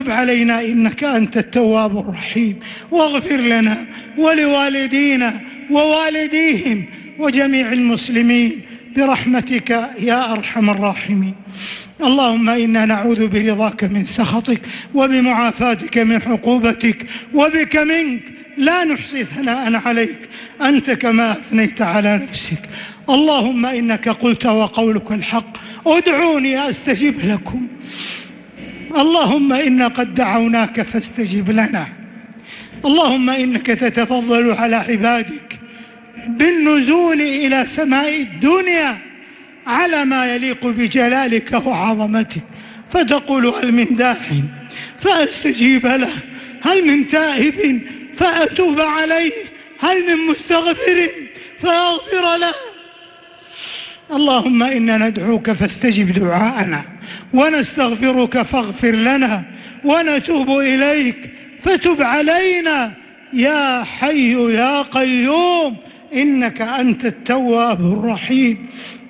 علينا إنك أنت التواب الرحيم، واغفر لنا ولوالدينا ووالديهم وجميع المسلمين برحمتك يا أرحم الراحمين. اللهم إنا نعوذ برضاك من سخطك وبمعافاتك من عقوبتك وبك منك، لا نحصي ثناء عليك أنت كما أثنيت على نفسك. اللهم إنك قلت وقولك الحق، ادعوني أستجب لكم. اللهم إنا قد دعوناك فاستجب لنا. اللهم إنك تتفضل على عبادك بالنزول إلى سماء الدنيا على ما يليق بجلالك وعظمتك، فتقول هل من داع فأستجيب له، هل من تائب فأتوب عليه، هل من مستغفر فأغفر له. اللهم إنا ندعوك فاستجب دعاءنا، ونستغفرك فاغفر لنا، ونتوب إليك فتب علينا يا حي يا قيوم إنك أنت التواب الرحيم.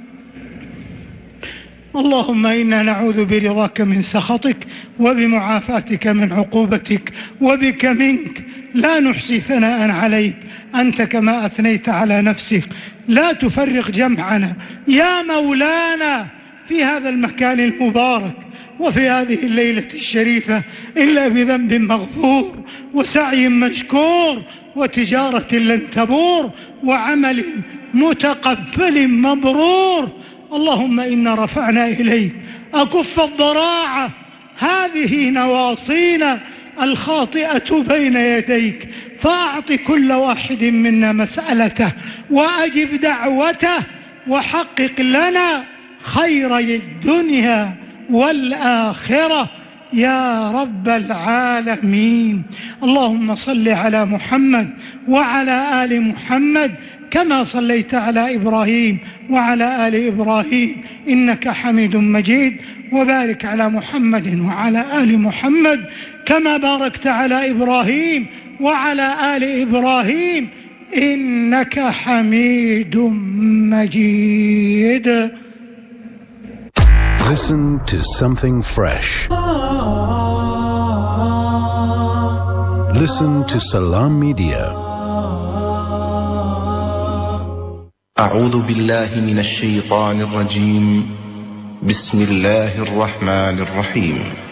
اللهم إنا نعوذ برضاك من سخطك وبمعافاتك من عقوبتك وبك منك، لا نحصي ثناء عليك أنت كما أثنيت على نفسك. لا تفرق جمعنا يا مولانا في هذا المكان المبارك وفي هذه الليلة الشريفة إلا بذنب مغفور وسعي مشكور وتجارة لن تبور وعمل متقبل مبرور. اللهم إنا رفعنا إليك أكف الضراعة، هذه نواصينا الخاطئة بين يديك، فأعط كل واحد منا مسألته وأجب دعوته، وحقق لنا خيري الدنيا والآخرة يا رب العالمين. اللهم صل على محمد وعلى آل محمد كما صليت على إبراهيم وعلى آل إبراهيم إنك حميد مجيد، وبارك على محمد وعلى آل محمد كما باركت على إبراهيم وعلى آل إبراهيم إنك حميد مجيد. Listen to something fresh. Listen to Salam Media. أعوذ بالله من الشيطان الرجيم. بسم الله الرحمن الرحيم.